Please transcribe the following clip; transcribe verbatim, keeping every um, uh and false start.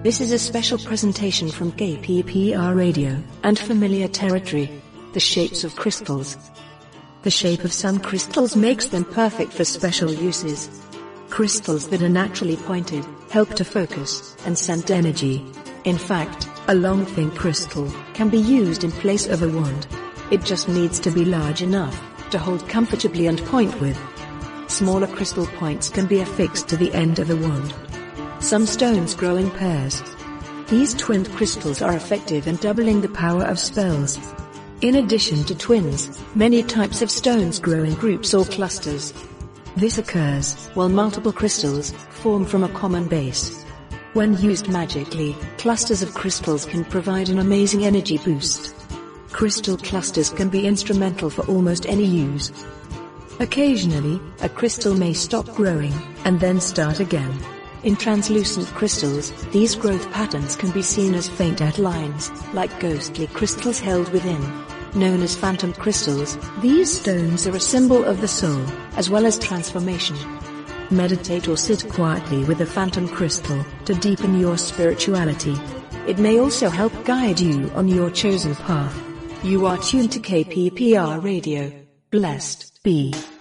This is a special presentation from K P P R Radio and Familiar Territory. The shapes of crystals. The shape of some crystals makes them perfect for special uses. Crystals that are naturally pointed help to focus and scent energy. In fact, a long thin crystal can be used in place of a wand. It just needs to be large enough to hold comfortably and point with. Smaller crystal points can be affixed to the end of the wand. Some stones grow in pairs. These twinned crystals are effective in doubling the power of spells. In addition to twins, many types of stones grow in groups or clusters. This occurs while multiple crystals form from a common base. When used magically, clusters of crystals can provide an amazing energy boost. Crystal clusters can be instrumental for almost any use. Occasionally, a crystal may stop growing and then start again. In translucent crystals, these growth patterns can be seen as faint outlines, like ghostly crystals held within. Known as phantom crystals, these stones are a symbol of the soul, as well as transformation. Meditate or sit quietly with a phantom crystal to deepen your spirituality. It may also help guide you on your chosen path. You are tuned to K P P R Radio. Blessed be.